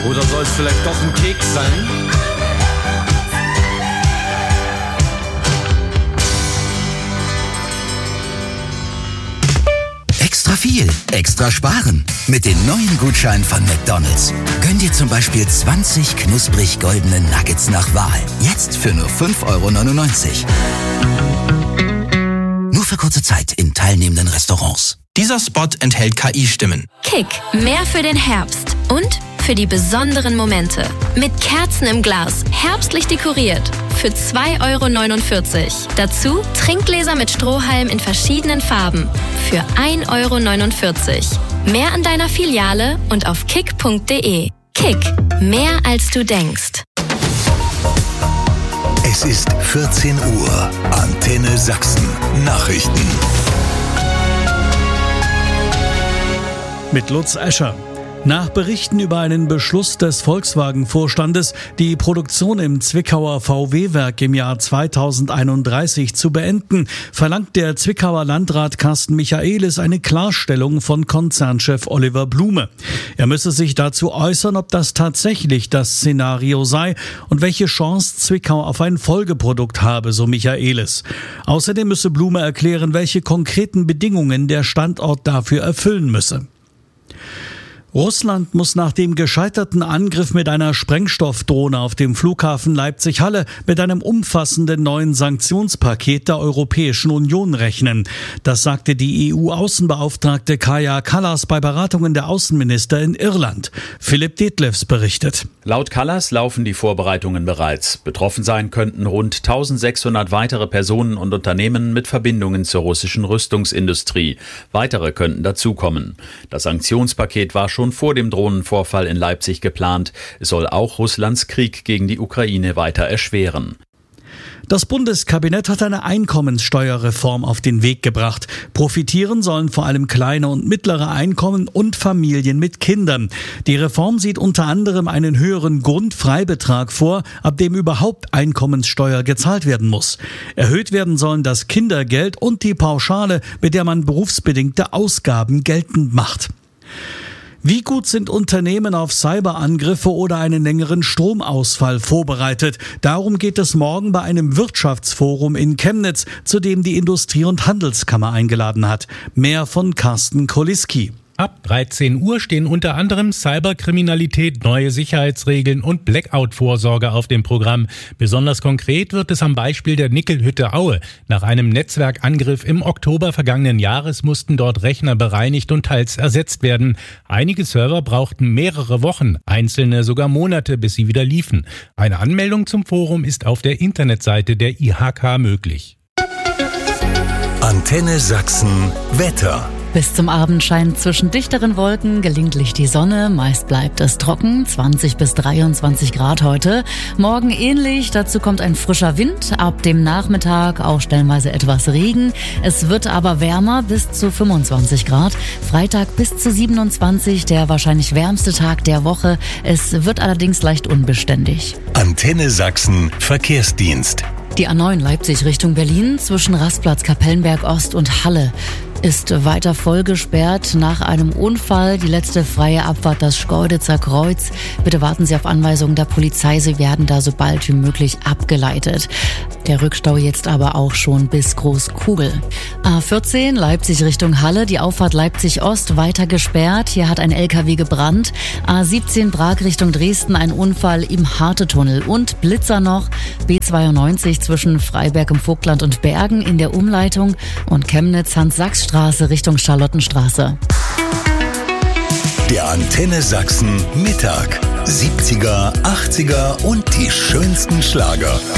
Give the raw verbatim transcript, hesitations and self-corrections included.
Oder soll es vielleicht doch ein Keks sein? Extra viel, extra sparen. Mit den neuen Gutscheinen von McDonald's. Gönn dir zum Beispiel zwanzig knusprig goldene Nuggets nach Wahl. Jetzt für nur fünf Euro neunundneunzig. Nur für kurze Zeit in teilnehmenden Restaurants. Dieser Spot enthält K I-Stimmen. Kick, mehr für den Herbst und für die besonderen Momente. Mit Kerzen im Glas, herbstlich dekoriert. Für zwei Euro neunundvierzig. Dazu Trinkgläser mit Strohhalm in verschiedenen Farben. Für ein Euro neunundvierzig. Mehr an deiner Filiale und auf kick punkt de. Kick, mehr als du denkst. Es ist vierzehn Uhr. Antenne Sachsen. Nachrichten. Mit Lutz Escher. Nach Berichten über einen Beschluss des Volkswagen-Vorstandes, die Produktion im Zwickauer V W-Werk im Jahr zweitausendeinunddreißig zu beenden, verlangt der Zwickauer Landrat Carsten Michaelis eine Klarstellung von Konzernchef Oliver Blume. Er müsse sich dazu äußern, ob das tatsächlich das Szenario sei und welche Chance Zwickau auf ein Folgeprodukt habe, so Michaelis. Außerdem müsse Blume erklären, welche konkreten Bedingungen der Standort dafür erfüllen müsse. Russland muss nach dem gescheiterten Angriff mit einer Sprengstoffdrohne auf dem Flughafen Leipzig-Halle mit einem umfassenden neuen Sanktionspaket der Europäischen Union rechnen. Das sagte die E U-Außenbeauftragte Kaja Kallas bei Beratungen der Außenminister in Irland. Philipp Detlefs berichtet. Laut Kallas laufen die Vorbereitungen bereits. Betroffen sein könnten rund eintausendsechshundert weitere Personen und Unternehmen mit Verbindungen zur russischen Rüstungsindustrie. Weitere könnten dazukommen. Das Sanktionspaket war schon vor dem Drohnenvorfall in Leipzig geplant. Es soll auch Russlands Krieg gegen die Ukraine weiter erschweren. Das Bundeskabinett hat eine Einkommenssteuerreform auf den Weg gebracht. Profitieren sollen vor allem kleine und mittlere Einkommen und Familien mit Kindern. Die Reform sieht unter anderem einen höheren Grundfreibetrag vor, ab dem überhaupt Einkommenssteuer gezahlt werden muss. Erhöht werden sollen das Kindergeld und die Pauschale, mit der man berufsbedingte Ausgaben geltend macht. Wie gut sind Unternehmen auf Cyberangriffe oder einen längeren Stromausfall vorbereitet? Darum geht es morgen bei einem Wirtschaftsforum in Chemnitz, zu dem die Industrie- und Handelskammer eingeladen hat. Mehr von Carsten Koliski. Ab dreizehn Uhr stehen unter anderem Cyberkriminalität, neue Sicherheitsregeln und Blackout-Vorsorge auf dem Programm. Besonders konkret wird es am Beispiel der Nickelhütte Aue. Nach einem Netzwerkangriff im Oktober vergangenen Jahres mussten dort Rechner bereinigt und teils ersetzt werden. Einige Server brauchten mehrere Wochen, einzelne sogar Monate, bis sie wieder liefen. Eine Anmeldung zum Forum ist auf der Internetseite der I H K möglich. Antenne Sachsen Wetter. Bis zum Abend scheint zwischen dichteren Wolken gelegentlich die Sonne. Meist bleibt es trocken, zwanzig bis dreiundzwanzig Grad heute. Morgen ähnlich, dazu kommt ein frischer Wind. Ab dem Nachmittag auch stellenweise etwas Regen. Es wird aber wärmer, bis zu fünfundzwanzig Grad. Freitag bis zu siebenundzwanzig, der wahrscheinlich wärmste Tag der Woche. Es wird allerdings leicht unbeständig. Antenne Sachsen Verkehrsdienst. Die A neun Leipzig Richtung Berlin zwischen Rastplatz Kapellenberg Ost und Halle ist weiter voll gesperrt nach einem Unfall. Die letzte freie Abfahrt, das Schkeuditzer Kreuz. Bitte warten Sie auf Anweisungen der Polizei. Sie werden da so bald wie möglich abgeleitet. Der Rückstau jetzt aber auch schon bis Großkugel. A vierzehn Leipzig Richtung Halle, die Auffahrt Leipzig Ost weiter gesperrt. Hier hat ein L K W gebrannt. A siebzehn Prag Richtung Dresden, ein Unfall im Hartetunnel. Und Blitzer noch, B zweiundneunzig zwischen Freiberg im Vogtland und Bergen in der Umleitung und Chemnitz Hans-Sachs-Straße Richtung Charlottenstraße. Der Antenne Sachsen Mittag. siebziger, achtziger und die schönsten Schlager.